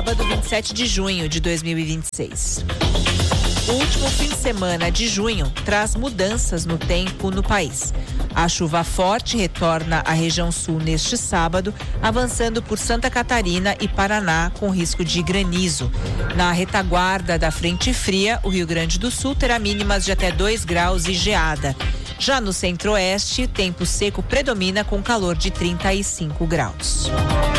sábado, 27 de junho de 2026. O último fim de semana de junho traz mudanças no tempo no país. A chuva forte retorna à região sul neste sábado, avançando por Santa Catarina e Paraná com risco de granizo. Na retaguarda da frente fria, o Rio Grande do Sul terá mínimas de até 2 graus e geada. Já no centro-oeste, tempo seco predomina com calor de 35 graus.